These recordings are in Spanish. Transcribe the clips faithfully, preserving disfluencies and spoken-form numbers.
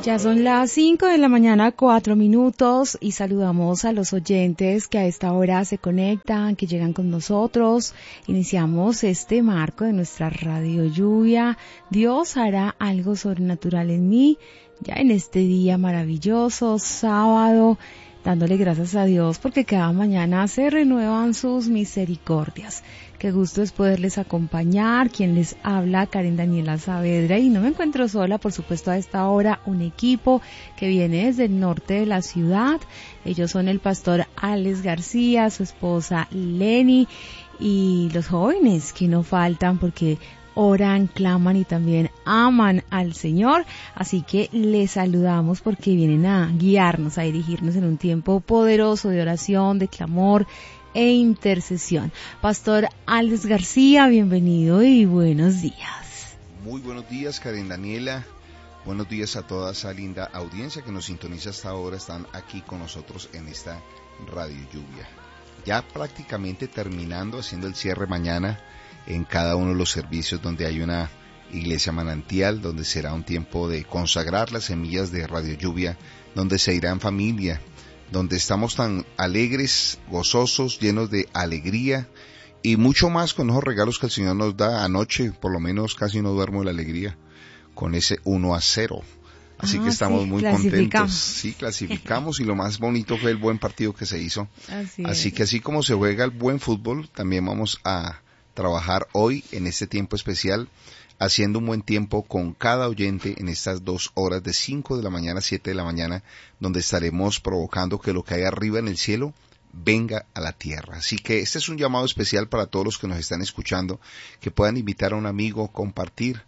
Ya son las cinco de la mañana, cuatro minutos, y saludamos a los oyentes que a esta hora se conectan, que llegan con nosotros. Iniciamos este marco de nuestra Radio Lluvia. Dios hará algo sobrenatural en mí, ya en este día maravilloso, sábado, dándole gracias a Dios porque cada mañana se renuevan sus misericordias. Qué gusto es poderles acompañar. Quien les habla, Karen Daniela Saavedra, y no me encuentro sola, por supuesto, a esta hora un equipo que viene desde el norte de la ciudad. Ellos son el pastor Alex García, su esposa Lenny y los jóvenes que no faltan porque oran, claman y también aman al Señor. Así que les saludamos porque vienen a guiarnos, a dirigirnos en un tiempo poderoso de oración, de clamor e intercesión. Pastor Alex García, bienvenido y buenos días. Muy buenos días, Karen Daniela. Buenos días a toda esa linda audiencia que nos sintoniza hasta ahora. Están aquí con nosotros en esta Radio Lluvia. Ya prácticamente terminando, haciendo el cierre mañana en cada uno de los servicios donde hay una iglesia manantial, donde será un tiempo de consagrar las semillas de Radio Lluvia, donde se irá en familia, donde estamos tan alegres, gozosos, llenos de alegría y mucho más con esos regalos que el Señor nos da. Anoche, por lo menos, casi no duermo de la alegría con ese uno a cero. Así ah, que estamos sí, muy contentos. Sí, clasificamos y lo más bonito fue el buen partido que se hizo. Así, así que así como se juega el buen fútbol, también vamos a trabajar hoy en este tiempo especial, haciendo un buen tiempo con cada oyente en estas dos horas de cinco de la mañana a siete de la mañana, donde estaremos provocando que lo que hay arriba en el cielo venga a la tierra. Así que este es un llamado especial para todos los que nos están escuchando, que puedan invitar a un amigo, compartir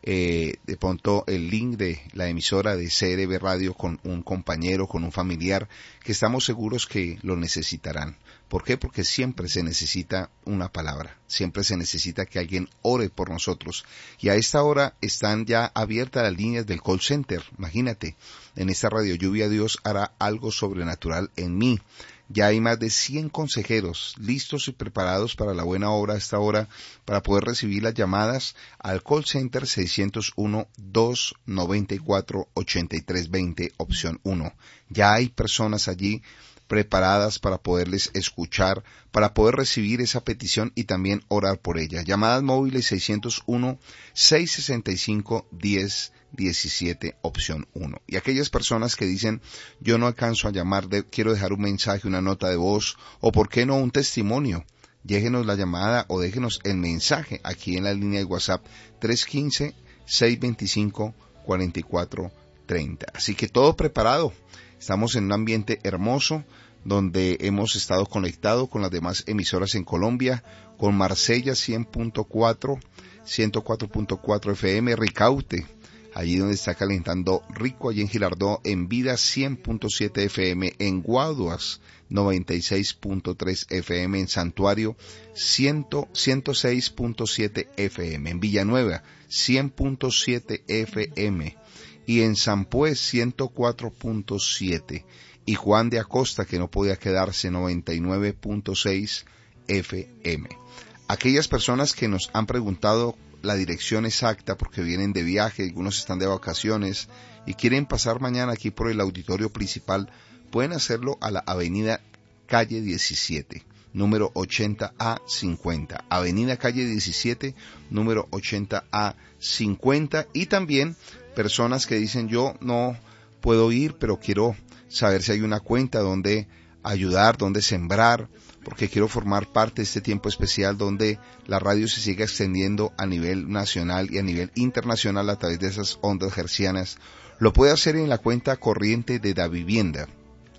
eh, de pronto el link de la emisora de C R B Radio con un compañero, con un familiar, que estamos seguros que lo necesitarán. ¿Por qué? Porque siempre se necesita una palabra, siempre se necesita que alguien ore por nosotros. Y a esta hora están ya abiertas las líneas del call center. Imagínate, en esta Radio Lluvia Dios hará algo sobrenatural en mí. Ya hay más de cien consejeros listos y preparados para la buena obra a esta hora, para poder recibir las llamadas al call center seiscientos uno, doscientos noventa y cuatro, ochenta y tres veinte, opción uno. Ya hay personas allí preparadas para poderles escuchar, para poder recibir esa petición y también orar por ella. Llamadas móviles seiscientos uno, seiscientos sesenta y cinco, diez diecisiete, opción uno. Y aquellas personas que dicen, yo no alcanzo a llamar, de, quiero dejar un mensaje, una nota de voz, o por qué no un testimonio, déjenos la llamada o déjenos el mensaje aquí en la línea de WhatsApp tres uno cinco, seis dos cinco, cuatro cuatro tres cero. Así que todo preparado. Estamos en un ambiente hermoso donde hemos estado conectados con las demás emisoras en Colombia, con Marsella cien punto cuatro, ciento cuatro punto cuatro F M, Ricaute, allí donde está calentando rico, allí en Girardot, en Vida cien punto siete F M, en Guaduas noventa y seis punto tres F M, en Santuario ciento seis punto siete F M, en Villanueva cien punto siete F M, y en San Pues ciento cuatro punto siete, y Juan de Acosta, que no podía quedarse, noventa y nueve punto seis F M. Aquellas personas que nos han preguntado la dirección exacta porque vienen de viaje, algunos están de vacaciones y quieren pasar mañana aquí por el auditorio principal, pueden hacerlo a la avenida Calle diecisiete, número ochenta A cincuenta, avenida Calle diecisiete, número ochenta A cincuenta, y también personas que dicen, yo no puedo ir, pero quiero saber si hay una cuenta donde ayudar, donde sembrar, porque quiero formar parte de este tiempo especial donde la radio se siga extendiendo a nivel nacional y a nivel internacional a través de esas ondas hercianas. Lo puede hacer en la cuenta corriente de Da Vivienda.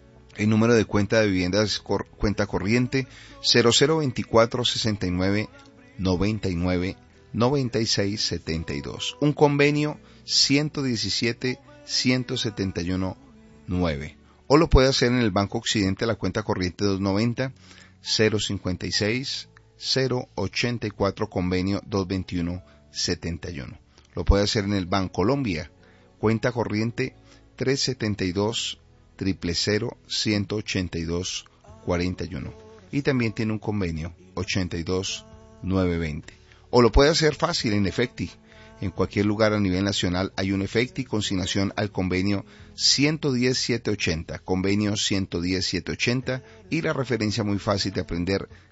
El número de cuenta de vivienda es cor, cuenta corriente cero cero veinticuatro, sesenta y nueve, noventa y nueve, noventa y seis, setenta y dos. Un convenio ciento diecisiete, ciento setenta y uno, nueve. O lo puede hacer en el Banco Occidente, la cuenta corriente doscientos noventa, cero cincuenta y seis, cero ochenta y cuatro, convenio doscientos veintiuno, setenta y uno. Lo puede hacer en el Banco Colombia, cuenta corriente trescientos setenta y dos, cero cero cero, ciento ochenta y dos, cuarenta y uno. Y también tiene un convenio ochenta y dos, novecientos veinte. O lo puede hacer fácil en Efecti. En cualquier lugar a nivel nacional hay un efecto y consignación al convenio ciento diez setecientos ochenta, convenio ciento diez setecientos ochenta, y la referencia muy fácil de aprender,